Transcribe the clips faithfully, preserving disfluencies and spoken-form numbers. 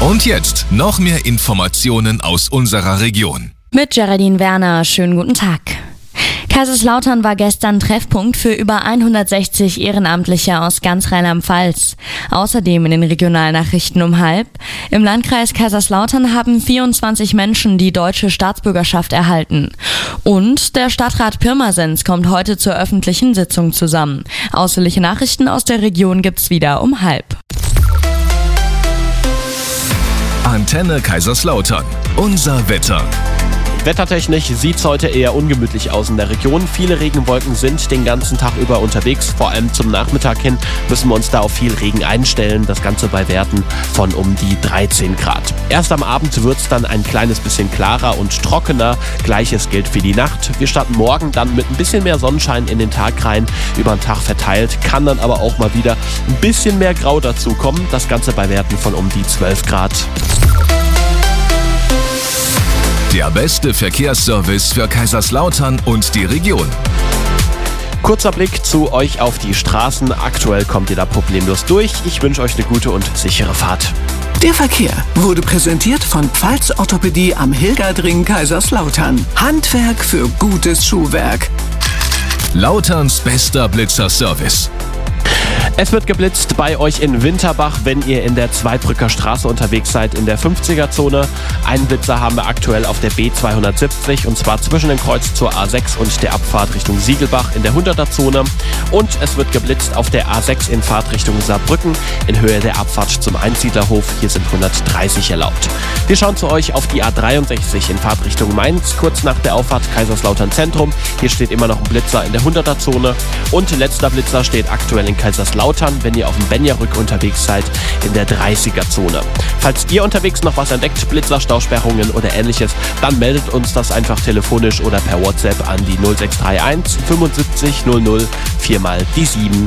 Und jetzt noch mehr Informationen aus unserer Region. Mit Geraldine Werner, schönen guten Tag. Kaiserslautern war gestern Treffpunkt für über hundertsechzig Ehrenamtliche aus ganz Rheinland-Pfalz. Außerdem in den Regionalnachrichten um halb. Im Landkreis Kaiserslautern haben vierundzwanzig Menschen die deutsche Staatsbürgerschaft erhalten. Und der Stadtrat Pirmasens kommt heute zur öffentlichen Sitzung zusammen. Ausführliche Nachrichten aus der Region gibt's wieder um halb. Antenne Kaiserslautern. Unser Wetter. Wettertechnisch sieht es heute eher ungemütlich aus in der Region. Viele Regenwolken sind den ganzen Tag über unterwegs. Vor allem zum Nachmittag hin müssen wir uns da auf viel Regen einstellen. Das Ganze bei Werten von um die dreizehn Grad. Erst am Abend wird es dann ein kleines bisschen klarer und trockener. Gleiches gilt für die Nacht. Wir starten morgen dann mit ein bisschen mehr Sonnenschein in den Tag rein. Über den Tag verteilt, kann dann aber auch mal wieder ein bisschen mehr Grau dazukommen. Das Ganze bei Werten von um die zwölf Grad. Der beste Verkehrsservice für Kaiserslautern und die Region. Kurzer Blick zu euch auf die Straßen. Aktuell kommt ihr da problemlos durch. Ich wünsche euch eine gute und sichere Fahrt. Der Verkehr wurde präsentiert von Pfalz Orthopädie am Hilgerdring Kaiserslautern. Handwerk für gutes Schuhwerk. Lauterns bester Blitzerservice. Es wird geblitzt bei euch in Winterbach, wenn ihr in der Zweibrücker Straße unterwegs seid, in der fünfziger-Zone. Einen Blitzer haben wir aktuell auf der B zweihundertsiebzig und zwar zwischen dem Kreuz zur A sechs und der Abfahrt Richtung Siegelbach in der hunderter-Zone. Und es wird geblitzt auf der A sechs in Fahrtrichtung Saarbrücken in Höhe der Abfahrt zum Einsiedlerhof. Hier sind hundertdreißig erlaubt. Wir schauen zu euch auf die A dreiundsechzig in Fahrtrichtung Mainz, kurz nach der Auffahrt Kaiserslautern Zentrum. Hier steht immer noch ein Blitzer in der hunderter-Zone. Und letzter Blitzer steht aktuell in Kaiserslautern, wenn ihr auf dem Benjarück unterwegs seid, in der dreißiger-Zone. Falls ihr unterwegs noch was entdeckt, Blitzer, Stausperrungen oder ähnliches, dann meldet uns das einfach telefonisch oder per WhatsApp an die null sechs drei eins fünfundsiebzig null null vier mal die sieben.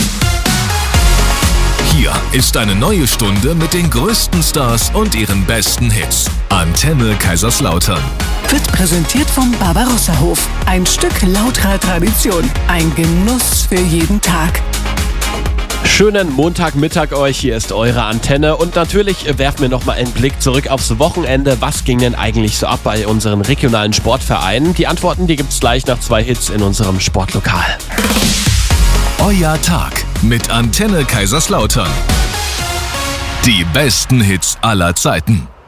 Hier ist eine neue Stunde mit den größten Stars und ihren besten Hits. Antenne Kaiserslautern. Wird präsentiert vom Barbarossa-Hof. Ein Stück lauterer Tradition. Ein Genuss für jeden Tag. Schönen Montagmittag euch, hier ist eure Antenne und natürlich werfen wir nochmal einen Blick zurück aufs Wochenende. Was ging denn eigentlich so ab bei unseren regionalen Sportvereinen? Die Antworten, die gibt's gleich nach zwei Hits in unserem Sportlokal. Euer Tag mit Antenne Kaiserslautern. Die besten Hits aller Zeiten.